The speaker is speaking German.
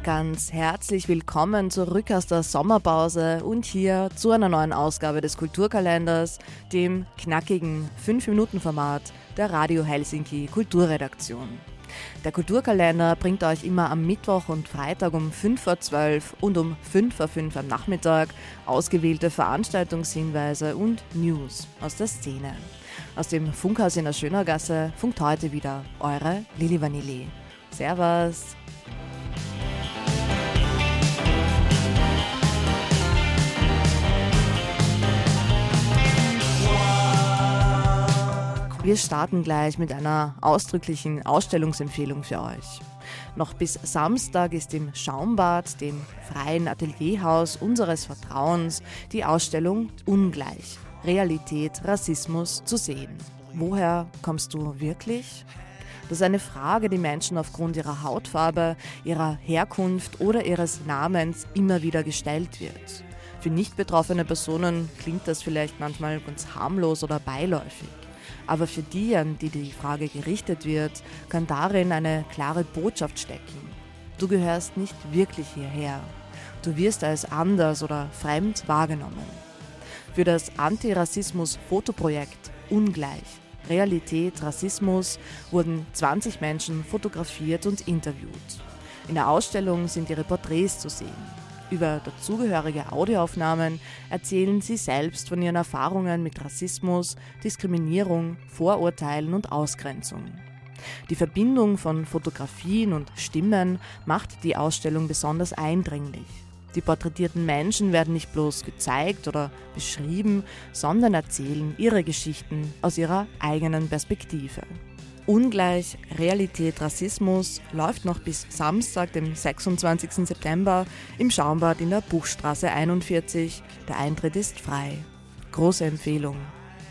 Ganz herzlich willkommen zurück aus der Sommerpause und hier zu einer neuen Ausgabe des Kulturkalenders, dem knackigen 5-Minuten-Format der Radio Helsinki Kulturredaktion. Der Kulturkalender bringt euch immer am Mittwoch und Freitag um 5:12 und um 5:05 am Nachmittag ausgewählte Veranstaltungshinweise und News aus der Szene. Aus dem Funkhaus in der Schönergasse funkt heute wieder eure Lili Vanilli. Servus! Wir starten gleich mit einer ausdrücklichen Ausstellungsempfehlung für euch. Noch bis Samstag ist im Schaumbad, dem freien Atelierhaus unseres Vertrauens, die Ausstellung Ungleich – Realität, Rassismus zu sehen. Woher kommst du wirklich? Das ist eine Frage, die Menschen aufgrund ihrer Hautfarbe, ihrer Herkunft oder ihres Namens immer wieder gestellt wird. Für nicht betroffene Personen klingt das vielleicht manchmal ganz harmlos oder beiläufig. Aber für die, an die die Frage gerichtet wird, kann darin eine klare Botschaft stecken. Du gehörst nicht wirklich hierher. Du wirst als anders oder fremd wahrgenommen. Für das Antirassismus-Fotoprojekt Ungleich – Realität, Rassismus wurden 20 Menschen fotografiert und interviewt. In der Ausstellung sind ihre Porträts zu sehen. Über dazugehörige Audioaufnahmen erzählen sie selbst von ihren Erfahrungen mit Rassismus, Diskriminierung, Vorurteilen und Ausgrenzung. Die Verbindung von Fotografien und Stimmen macht die Ausstellung besonders eindringlich. Die porträtierten Menschen werden nicht bloß gezeigt oder beschrieben, sondern erzählen ihre Geschichten aus ihrer eigenen Perspektive. Ungleich – Realität, Rassismus läuft noch bis Samstag, dem 26. September im Schaumbad in der Buchstraße 41. Der Eintritt ist frei. Große Empfehlung.